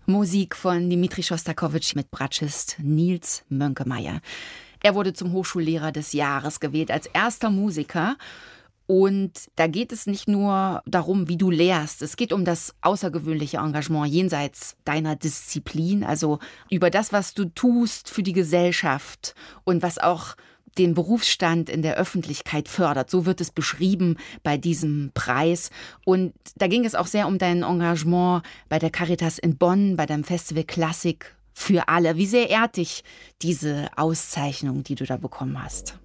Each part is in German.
Musik von Dmitri Schostakowitsch mit Bratschist Nils Mönkemeyer. Er wurde zum Hochschullehrer des Jahres gewählt als erster Musiker. Und da geht es nicht nur darum, wie du lehrst. Es geht um das außergewöhnliche Engagement jenseits deiner Disziplin, also über das, was du tust für die Gesellschaft und was auch den Berufsstand in der Öffentlichkeit fördert. So wird es beschrieben bei diesem Preis. Und da ging es auch sehr um dein Engagement bei der Caritas in Bonn, bei deinem Festival Klassik für alle. Wie sehr ehrt dich diese Auszeichnung, die du da bekommen hast?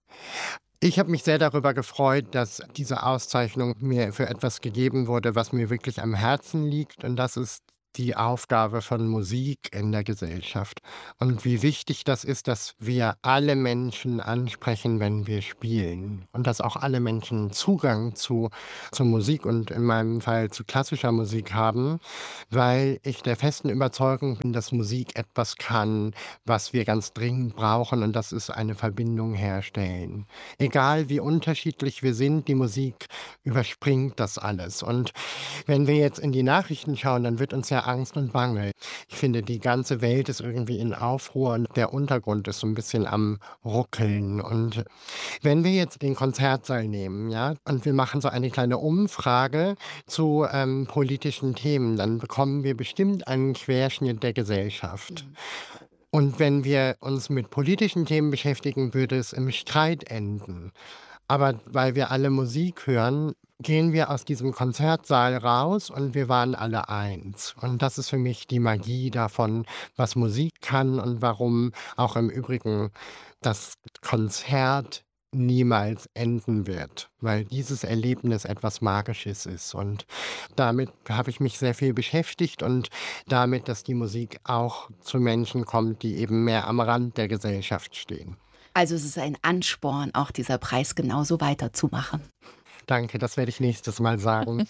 Ich habe mich sehr darüber gefreut, dass diese Auszeichnung mir für etwas gegeben wurde, was mir wirklich am Herzen liegt. Und das ist die Aufgabe von Musik in der Gesellschaft. Und wie wichtig das ist, dass wir alle Menschen ansprechen, wenn wir spielen. Und dass auch alle Menschen Zugang zur Musik und in meinem Fall zu klassischer Musik haben, weil ich der festen Überzeugung bin, dass Musik etwas kann, was wir ganz dringend brauchen, und das ist eine Verbindung herstellen. Egal wie unterschiedlich wir sind, die Musik überspringt das alles. Und wenn wir jetzt in die Nachrichten schauen, dann wird uns ja Angst und Bange. Ich finde, die ganze Welt ist irgendwie in Aufruhr und der Untergrund ist so ein bisschen am Ruckeln. Und wenn wir jetzt den Konzertsaal nehmen, ja, und wir machen so eine kleine Umfrage zu politischen Themen, dann bekommen wir bestimmt einen Querschnitt der Gesellschaft. Und wenn wir uns mit politischen Themen beschäftigen, würde es im Streit enden. Aber weil wir alle Musik hören, gehen wir aus diesem Konzertsaal raus und wir waren alle eins. Und das ist für mich die Magie davon, was Musik kann und warum auch im Übrigen das Konzert niemals enden wird, weil dieses Erlebnis etwas Magisches ist. Und damit habe ich mich sehr viel beschäftigt und damit, dass die Musik auch zu Menschen kommt, die eben mehr am Rand der Gesellschaft stehen. Also es ist ein Ansporn, auch dieser Preis genauso weiterzumachen. Danke, das werde ich nächstes Mal sagen.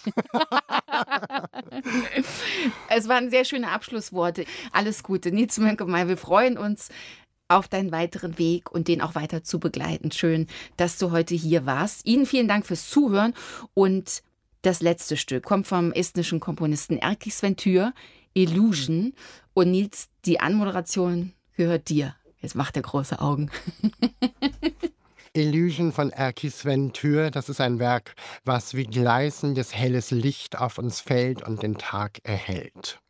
Es waren sehr schöne Abschlussworte. Alles Gute, Nils Mönkemeyer. Wir freuen uns auf deinen weiteren Weg und den auch weiter zu begleiten. Schön, dass du heute hier warst. Ihnen vielen Dank fürs Zuhören. Und das letzte Stück kommt vom estnischen Komponisten Erkki Sven Tür, Illusion. Und Nils, die Anmoderation gehört dir. Jetzt macht er große Augen. Illusion von Erkki Sven Tür, das ist ein Werk, was wie gleißendes helles Licht auf uns fällt und den Tag erhellt.